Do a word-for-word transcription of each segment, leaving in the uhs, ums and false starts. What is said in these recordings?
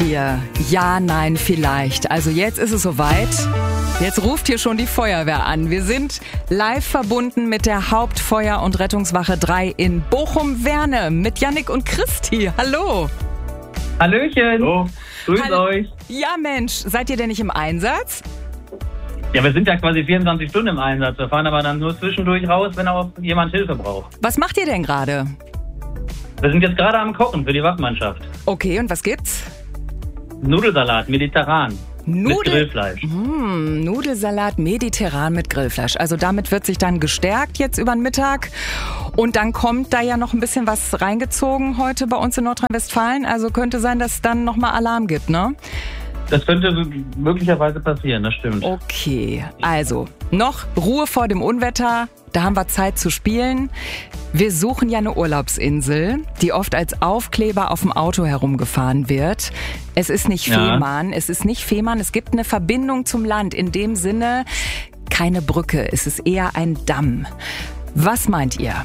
hier. Ja, nein, vielleicht. Also jetzt ist es soweit. Jetzt ruft hier schon die Feuerwehr an. Wir sind live verbunden mit der Hauptfeuer- und Rettungswache drei in Bochum-Werne mit Yannick und Christi. Hallo. Hallöchen. Hallo. Grüßt Hallo. euch. Ja, Mensch, seid ihr denn nicht im Einsatz? Ja, wir sind ja quasi vierundzwanzig Stunden im Einsatz. Wir fahren aber dann nur zwischendurch raus, wenn auch jemand Hilfe braucht. Was macht ihr denn gerade? Wir sind jetzt gerade am Kochen für die Wachmannschaft. Okay, und was gibt's? Nudelsalat, mediterran. Nudel- Mit Grillfleisch. Hm, Nudelsalat mediterran mit Grillfleisch. Also damit wird sich dann gestärkt jetzt über den Mittag. Und dann kommt da ja noch ein bisschen was reingezogen heute bei uns in Nordrhein-Westfalen. Also könnte sein, dass es dann nochmal Alarm gibt, ne? Das könnte möglicherweise passieren, das stimmt. Okay, also noch Ruhe vor dem Unwetter. Da haben wir Zeit zu spielen. Wir suchen ja eine Urlaubsinsel, die oft als Aufkleber auf dem Auto herumgefahren wird. Es ist nicht Ja. Fehmarn, es ist nicht Fehmarn, es gibt eine Verbindung zum Land. In dem Sinne keine Brücke, es ist eher ein Damm. Was meint ihr?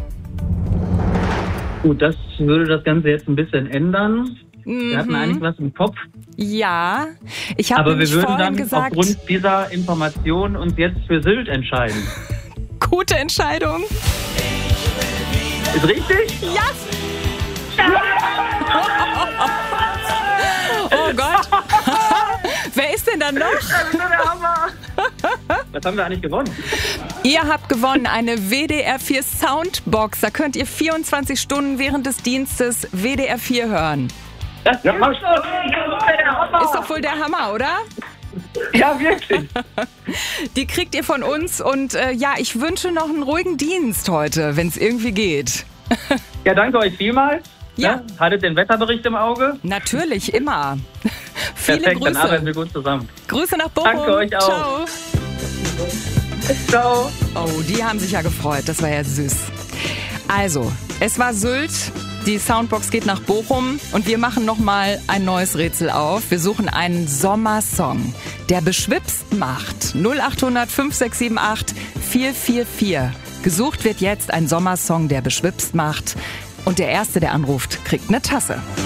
Gut, das würde das Ganze jetzt ein bisschen ändern. Mhm. Wir hatten eigentlich was im Kopf, Ja, ich habe aber wir nämlich würden vorhin dann gesagt, aufgrund dieser Information uns jetzt für Sylt entscheiden. gute Entscheidung. Ist richtig? Ja! Oh Gott. Wer ist denn da noch? Was haben wir eigentlich gewonnen? Ihr habt gewonnen eine W D R vier Soundbox. Da könnt ihr vierundzwanzig Stunden während des Dienstes W D R vier hören. Das ja, Ist doch wohl der Hammer, oder? ja, wirklich. Die kriegt ihr von uns und äh, ja, ich wünsche noch einen ruhigen Dienst heute, wenn es irgendwie geht. Ja, danke euch vielmals. Ja. Ne? Hattet den Wetterbericht im Auge? Natürlich, immer. Viele Perfekt, dann arbeiten Grüße. wir gut zusammen. Grüße nach Bochum. Danke euch auch. Ciao. Ciao. Oh, die haben sich ja gefreut. Das war ja süß. Also, es war Sylt. Die Soundbox geht nach Bochum und wir machen nochmal ein neues Rätsel auf. Wir suchen einen Sommersong, der beschwipst macht. null acht hundert fünf sechs sieben acht vier vier vier. Gesucht wird jetzt ein Sommersong, der beschwipst macht. Und der Erste, der anruft, kriegt eine Tasse.